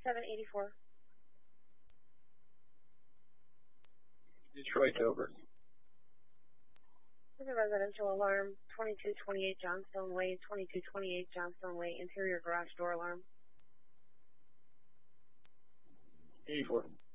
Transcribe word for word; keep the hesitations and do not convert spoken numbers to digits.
seven eighty-four. Detroit, over. This is a residential alarm, twenty-two twenty-eight Johnstone Way, twenty-two twenty-eight Johnstone Way, interior garage door alarm. eighty-four.